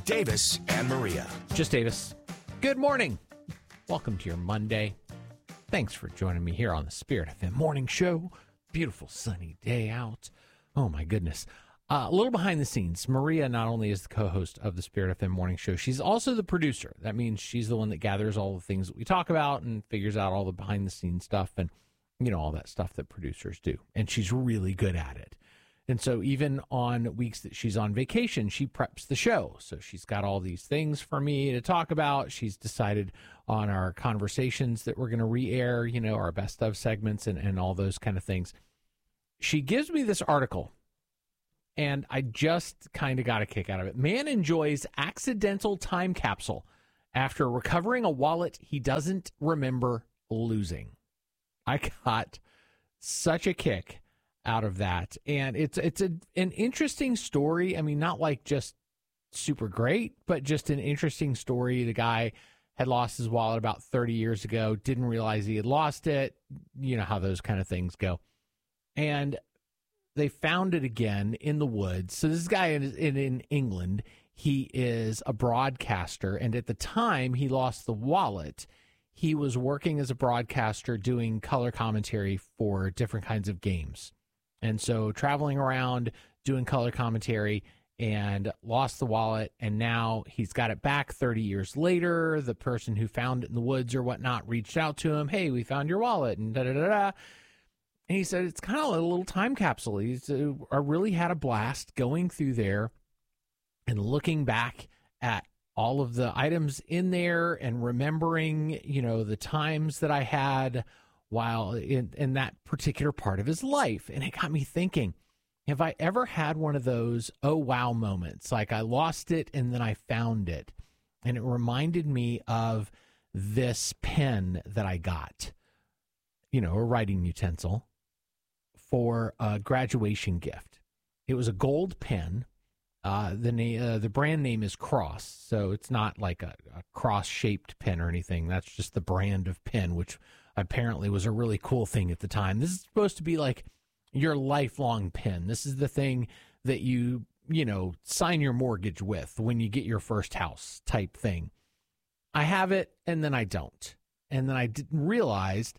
with Davis and Maria. Just Davis. Good morning. Welcome to your Monday. Thanks for joining me here on the Spirit FM Morning Show. Beautiful sunny day out. Oh my goodness. A little behind the scenes. Maria not only is the co-host of the Spirit FM Morning Show, she's also the producer. That means she's the one that gathers all the things that we talk about and figures out all the behind the scenes stuff and, you know, all that stuff that producers do. And she's really good at it. And so even on weeks that she's on vacation, she preps the show. So she's got all these things for me to talk about. She's decided on our conversations that we're going to re-air, you know, our best of segments and all those kind of things. She gives me this article, and I just kind of got a kick out of it. Man enjoys accidental time capsule after recovering a wallet he doesn't remember losing. I got such a kick out of that. And it's an interesting story. I mean, not like just super great, but just an interesting story. The guy had lost his wallet about 30 years ago, didn't realize he had lost it. You know how those kind of things go. And they found it again in the woods. So this guy in England, he is a broadcaster. And at the time he lost the wallet, he was working as a broadcaster doing color commentary for different kinds of games. And so traveling around doing color commentary and lost the wallet. And now he's got it back 30 years later. The person who found it in the woods or whatnot reached out to him. Hey, we found your wallet and da-da-da-da. And he said, it's kind of like a little time capsule. I really had a blast going through there and looking back at all of the items in there and remembering, you know, the times that I had while in that particular part of his life. And it got me thinking, have I ever had one of those, oh, wow moments? Like I lost it and then I found it. And it reminded me of this pen that I got, you know, a writing utensil for a graduation gift. It was a gold pen. The brand name is Cross. So it's not like a cross-shaped pen or anything. That's just the brand of pen, which apparently was a really cool thing at the time. This is supposed to be like your lifelong pen. This is the thing that you know, sign your mortgage with when you get your first house type thing. I have it and then I don't. And then I didn't realize,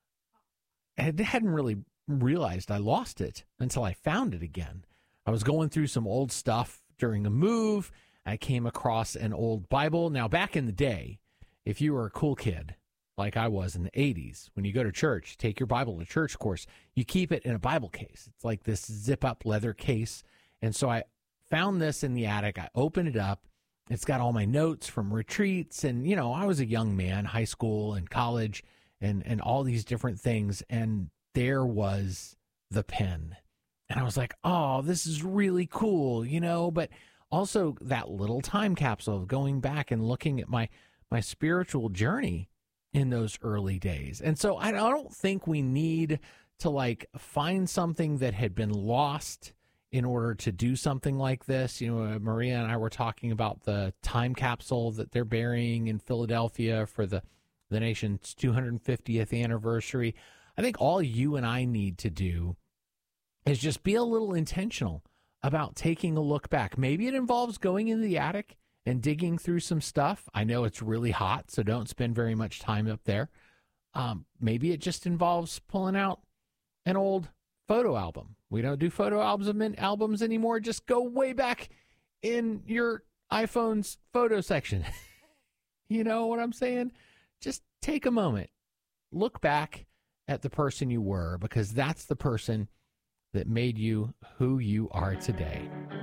I hadn't really realized I lost it until I found it again. I was going through some old stuff during a move. I came across an old Bible. Now, back in the day, if you were a cool kid, like I was in the 80s, when you go to church, take your Bible to church course, you keep it in a Bible case. It's like this zip-up leather case. And so I found this in the attic. I opened it up. It's got all my notes from retreats. And, you know, I was a young man, high school and college and all these different things. And there was the pen. And I was like, oh, this is really cool, you know, but also that little time capsule of going back and looking at my spiritual journey in those early days. And so I don't think we need to like find something that had been lost in order to do something like this. You know, Maria and I were talking about the time capsule that they're burying in Philadelphia for the nation's 250th anniversary. I think all you and I need to do is just be a little intentional about taking a look back. Maybe it involves going into the attic and digging through some stuff. I know it's really hot, so don't spend very much time up there. Maybe it just involves pulling out an old photo album. We don't do photo albums anymore. Just go way back in your iPhone's photo section. You know what I'm saying? Just take a moment. Look back at the person you were, because that's the person that made you who you are today.